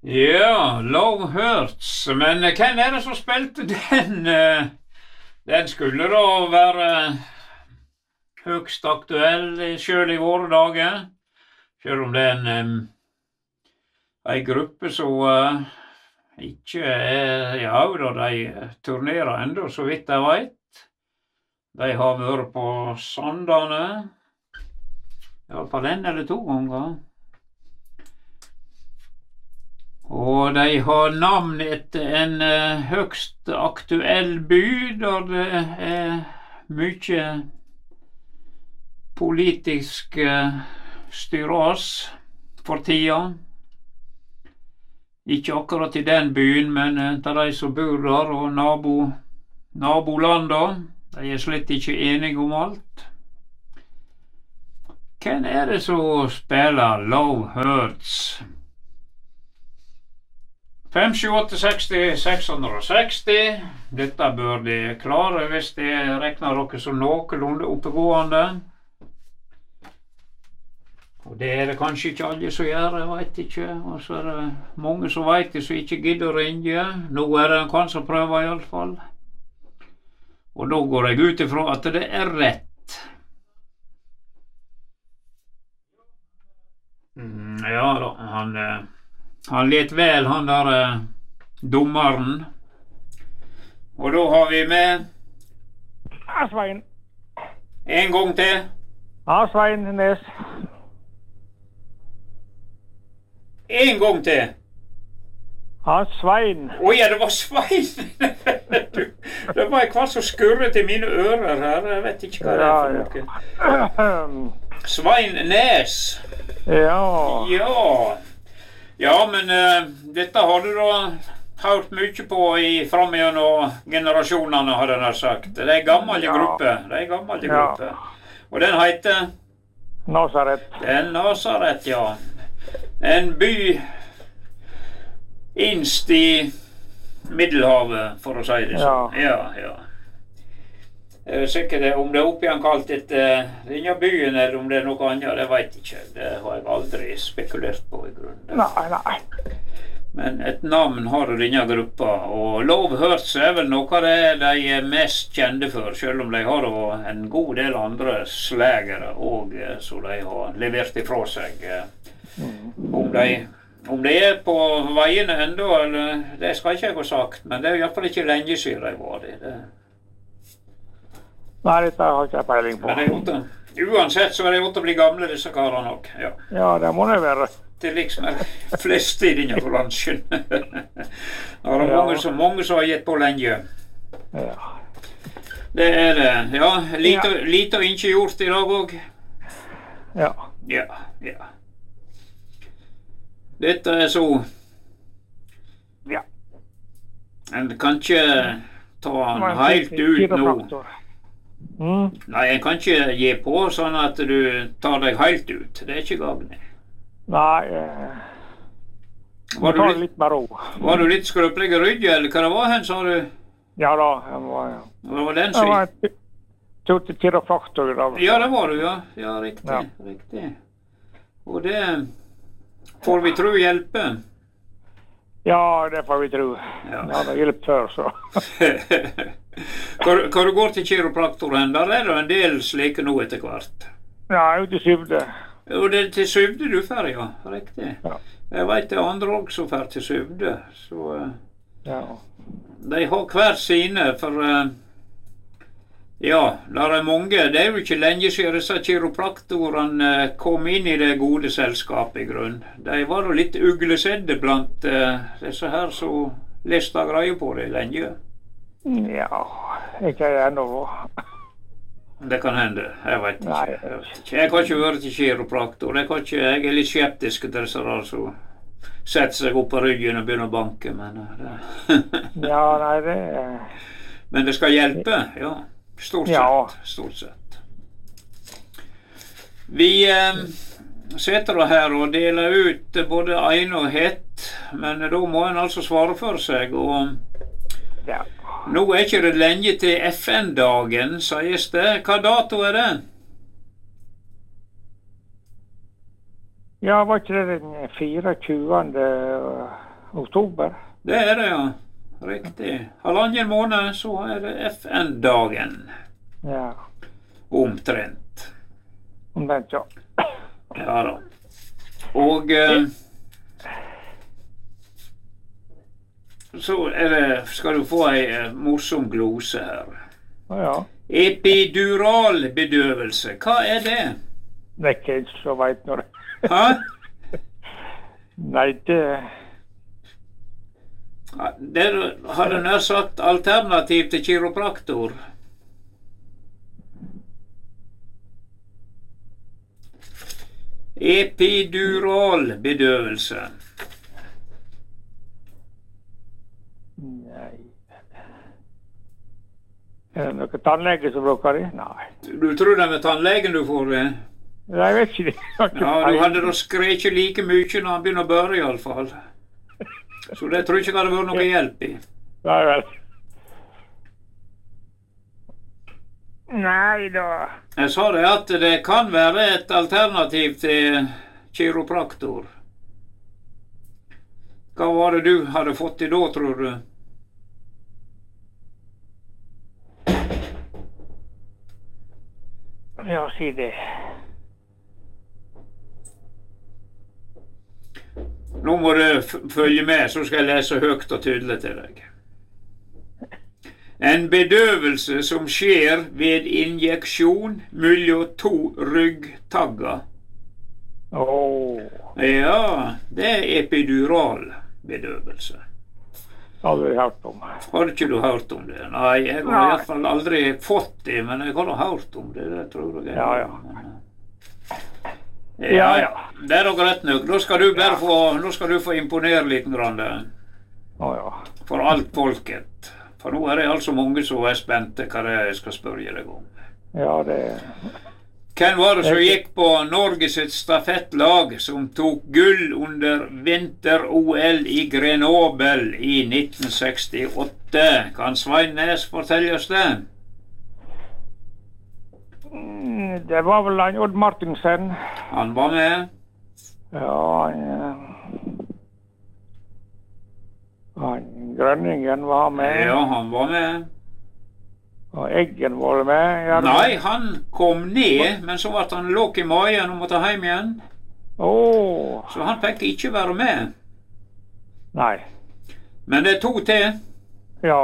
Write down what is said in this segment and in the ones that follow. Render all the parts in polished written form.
Ja, Low Hurts. Men hvem er det som spilte den? Den skulle da være høgst aktuell selv i våre dager. Selv om det er en gruppe som ikke er ja, da de turnerer enda, så vidt jeg vet. De har vært på Sandane. I hvert fall en eller to ganger. Og de har navn etter en høgst aktuell by, der det er mye politisk styras for tida. Ikke akkurat i den byen, men til de som bor der, og nabolanda. De er slett ikke enige om alt. Hvem er det som spiller Low Hurts? 5, 7, 8, 60, 660. Dette bør de klare hvis de regner dere som noenlunde oppegående. Og det er det kanskje ikke alle som gjør, jeg vet ikke. Og så er det mange som vet det, som ikke gidder å ringe. Nå er det en som prøver i alle fall. Og da går jeg ut ifra at det er rett. Ja da, han let vel, han der dommeren. Og da har vi med Svein. En gang til. Ja, Svein Nes. En gang til. Ja, Svein. Ja, det var Svein. Det var hva som skurret i mine ører her. Jeg vet ikke hva det er for noe. Svein Nes. Ja. Ja. Ja, men dette har du da hørt mye på fram gjennom generasjonene, har jeg sagt. Det er en gammel gruppe. Og den heter? Nasaret. Den Nasaret, ja. En by innst i Middelhavet, for å si det sånn. Ja. Sikkert om det er oppgjenkalt etter denne byen, eller om det er noe annet, det vet jeg ikke. Det har jeg aldri spekulert på i grunnen. Nei. Men et navn har denne gruppa, og Low Hurts er vel noe av det de er mest kjente for, selv om de har en god del andre slagere og så de har levert ifra seg. Om de er på veiene enda, eller, det skal ikke jeg ha sagt, men det er i hvert fall ikke lenge siden de var det. Nei, dette har ikke jeg peiling på. Men uansett så er det godt å bli gamle, disse karene nok. Ja, det må det være. Det er liksom flest i denne bransjen. Det er mange som har gitt på lenge. Ja. Det er det. Ja, lite og ikke gjort i dag også. Ja. Ja. Dette er så... Ja. En kan ikke ta han helt ut nå. Nei, jeg kan ikke gi på sånn at du tar deg helt ut. Det er ikke gagnet. Nei, var litt med ro. Var du litt skrøpelig i ryggen, eller hva det var hen, sa du? Ja da, jeg var, ja. Det var den som... Jeg var til kiropraktor i dag. Ja, det var du, ja. Ja, riktig. Og det får vi tro hjelper. Ja, det får vi tro. Ja. Det hadde hjelp før, så. Hva du går til kiropraktoren, der er det en del slike nå etter hvert. Ja, jeg er ute i Syvde. Og det er til Syvde du fer, ja. Riktig. Ja. Jeg vet det er andre også som fer til Syvde, så ja. De har hver sine, for ja, der er mange. Det er jo ikke lenge siden disse kiropraktorene kom inn i det gode selskapet i grunn. De var jo litt uglesedde blant disse her som leste greier på det lenge. Ja, ikke jeg ennå. Det kan hende, jeg vet ikke. Nei. Jeg kan ikke være til kiropraktor. Jeg er litt skeptisk til disse der som setter seg opp på ryggen og begynner å banke, men Ja, nei, det... Men det skal hjelpe, ja. Stort sett. Vi sitter her og deler ut både en og hett, men da må en altså svare for seg, og ja. Nå er ikke det lenge til FN-dagen, sies det. Hva dato er det? Ja, var ikke det den 24. oktober. Det er det, ja. Riktig. Halvannen måned, så er det FN-dagen. Ja. Omtrent. Omtrent, ja. Ja da. Og så skal du få ei morsom glose her. Ja. Epiduralbedøvelse, hva er det? Det er ikke jeg som vet når. Hæ? Nei, det... Det har du nær sagt alternativ til kiropraktor. Epiduralbedøvelse. Nei. Er det noen tannlege som bruker det? Nei. Du tror det er med tannlegen du får det? Nei, jeg vet ikke det. Ja, du hadde da skreket like mye når han begynner å børre i alle fall. Så det tror jeg ikke det hadde vært noe hjelp i. Nei vel. Nei da. Jeg sa det at det kan være et alternativ til kiropraktor. Hva var det du hadde fått i da, tror du? Ja, si det. Nå må du følge med, så skal jeg lese høyt og tydelig til deg. En bedøvelse som skjer ved injeksjon mellom to ryggtagger. Ja, det er epiduralbedøvelse. Aldri hørt om. Har ikke du hørt om det? Nei, jeg har i hvert fall aldri fått det, men jeg har hørt om det, det tror jeg. Ja. Ja. Det er da greit nok. Nå skal du bare få imponere litt grann. Ja. For alt folket. For nå er det altså mange som er spente hva det er jeg skal spørre deg om. Ja, det... Hvem var det som gikk på Norges stafettlag som tok gull under vinter-OL i Grenoble i 1968? Kan Svein Næss fortelle oss det? Det var vel han Odd Martinsen. Han var med. Ja, han Grønningen var med. Ja, han var med. Og Eggen var med. Ja, Nei, han kom ned, men så ble han låg i magen og måtte hjem igjen. Så han fikk ikke være med. Nei. Men det er to til. Ja.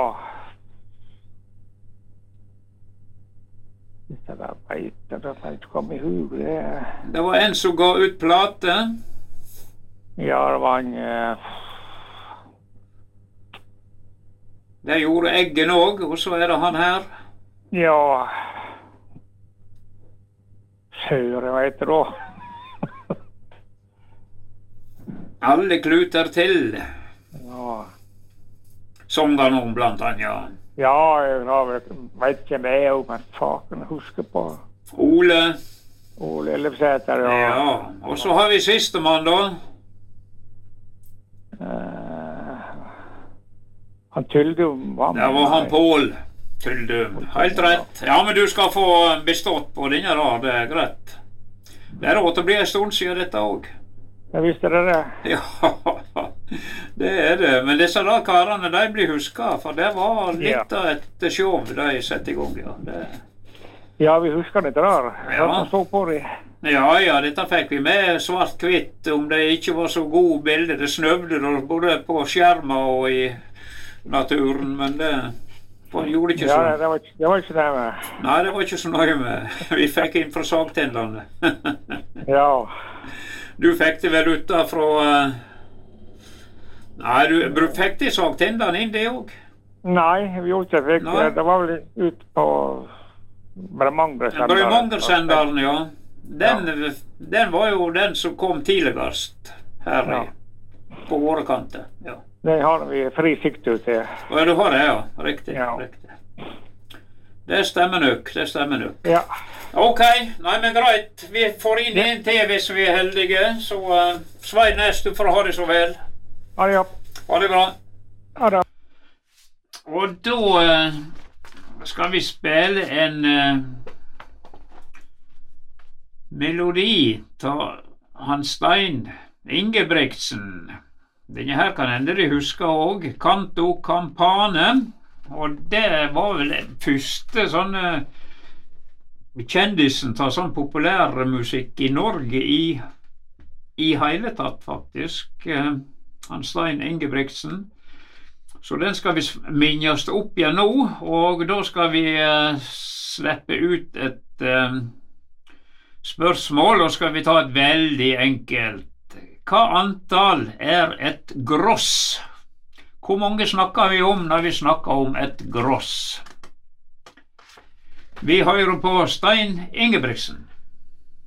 Det der vet jeg, det får ikke komme i hug. Det var en som ga ut plate. Ja, det var en... Det gjorde Eggen òg, og så er det han her. Ja... Søren vet du da. Alle kluter til. Ja. Songa noen blant annet, ja. Ja, jeg vet ikke det er, men faken husker på. Ole. Ole Ellefsæter, ja. Ja, og så har vi sistemann da. Han Tyldum var med. Det var han Pål Tyldum. Helt rett. Ja, men du skal få bestått på denne da, det er greit. Det er råd til å bli en stund siden dette også. Jeg visste det. Ja, det er det. Men disse da karene, de blir husket, for det var litt av et show de sette i gang, ja. Ja, vi husker det der. Ja. Stå på det. Ja, dette fikk vi med svart-hvitt, om det ikke var så gode bilder. Det snøvde både på skjermer og i naturen, men det gjorde ikke sånn. Ja, det var ikke det med. Nei, det var ikke så nøye med. Vi fikk inn fra sagtendene. Ja. Du fikk det vel ut fra... Nei, du fikk det sagtendene inn det òg? Nei, vi gjorde ikke det. Det var vel ut på Bremanger-senderen. Bremanger-senderen, ja. Den var jo den som kom tidligst her på våre kanter, ja. Det har vi fri sikt ut til. Ja, du har det, ja. Riktig. Det stemmer nok, Ja. Ok, nei, men greit. Vi får inn en til hvis vi er heldige, så Svein Næss, du får ha det så vel. Ha det, ja. Ha det bra. Ha det. Og da skal vi spille en melodi til Hans Stein Ingebrigtsen. Denne her kan hende de husker også, Canto Campane, og det var vel den første sånne kjendisen tar sånn populærmusikk i Norge i hele tatt, faktisk. Han Stein Ingebrigtsen. Så den skal vi minnes opp igjen nå, og da skal vi slippe ut et spørsmål, og skal vi ta et veldig enkelt. Hva antall er et gross? Hvor mange snakker vi om når vi snakker om et gross? Vi hører på Stein Ingebrigtsen.